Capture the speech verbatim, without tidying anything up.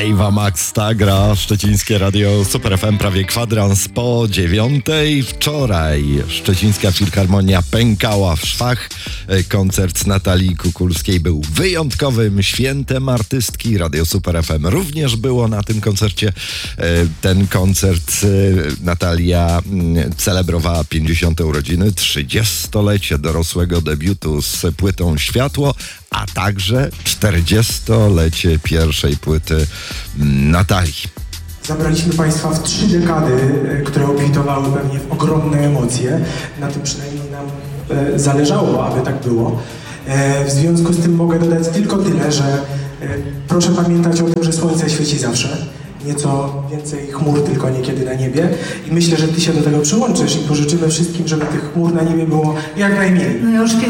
Ava Max, ta gra, szczecińskie radio Super F M, prawie kwadrans po dziewiątej. Wczoraj Szczecińska Filharmonia pękała w szwach. Koncert Natalii Kukulskiej był wyjątkowym świętem artystki. Radio Super F M również było na tym koncercie. Ten koncert Natalia celebrowała pięćdziesiąte urodziny, trzydziestolecie dorosłego debiutu z płytą Światło, a także czterdziestolecie pierwszej płyty Natalii. Zabraliśmy Państwa w trzy dekady, które obfitowały pewnie w ogromne emocje. Na tym przynajmniej nam e, zależało, aby tak było. E, w związku z tym mogę dodać tylko tyle, że e, proszę pamiętać o tym, że słońce świeci zawsze. Nieco więcej chmur, tylko niekiedy na niebie. I myślę, że Ty się do tego przyłączysz i pożyczymy wszystkim, żeby tych chmur na niebie było jak najmniej. No ja już